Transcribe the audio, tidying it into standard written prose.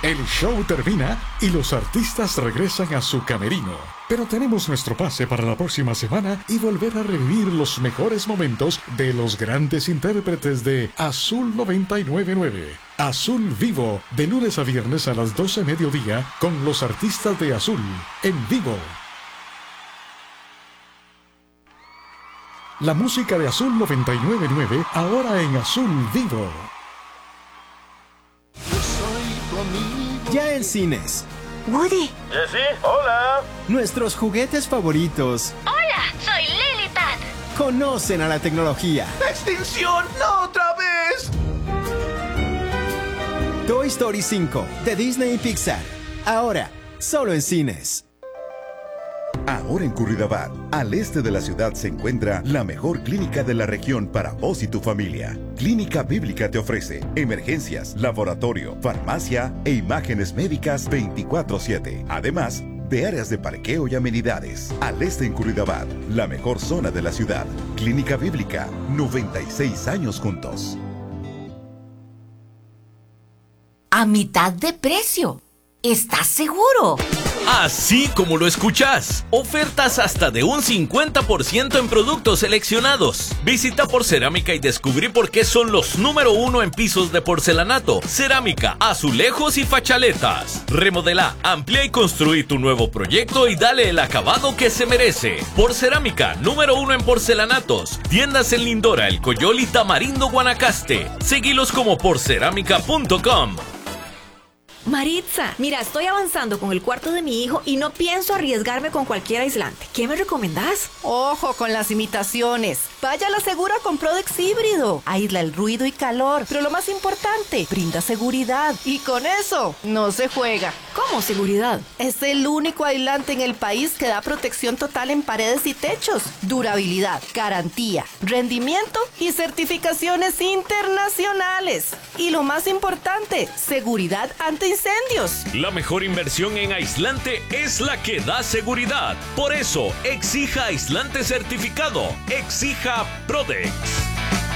El show termina y los artistas regresan a su camerino. Pero tenemos nuestro pase para la próxima semana y volver a revivir los mejores momentos de los grandes intérpretes de Azul 999. Azul Vivo, de lunes a viernes a las 12 mediodía, con los artistas de Azul, en vivo. La música de Azul 999, ahora en Azul Vivo. Ya en cines. Woody. Jessie, hola. Nuestros juguetes favoritos. Hola, soy Lilipad. Conocen a la tecnología. ¡Extinción! ¡No otra vez! Toy Story 5, de Disney y Pixar. Ahora, solo en cines. Ahora en Curridabat, al este de la ciudad, se encuentra la mejor clínica de la región para vos y tu familia. Clínica Bíblica te ofrece emergencias, laboratorio, farmacia e imágenes médicas 24/7. Además de áreas de parqueo y amenidades. Al este en Curridabat, la mejor zona de la ciudad. Clínica Bíblica, 96 años juntos. A mitad de precio. ¿Estás seguro? Así como lo escuchás. Ofertas hasta de un 50% en productos seleccionados. Visita Porcerámica y descubrí por qué son los número 1 en pisos de porcelanato, cerámica, azulejos y fachaletas. Remodela, amplía y construí tu nuevo proyecto y dale el acabado que se merece. Porcerámica, número 1 en porcelanatos. Tiendas en Lindora, El Coyol y Tamarindo, Guanacaste. Seguilos como porcerámica.com. Maritza, mira, estoy avanzando con el cuarto de mi hijo y no pienso arriesgarme con cualquier aislante. ¿Qué me recomendás? Ojo con las imitaciones. Vaya a la segura con Prodex híbrido. Aísla el ruido y calor, pero lo más importante, brinda seguridad. Y con eso, no se juega. ¿Cómo seguridad? Es el único aislante en el país que da protección total en paredes y techos. Durabilidad, garantía, rendimiento y certificaciones internacionales. Y lo más importante, seguridad ante incendios. La mejor inversión en aislante es la que da seguridad. Por eso, exija aislante certificado. Exija Prodex.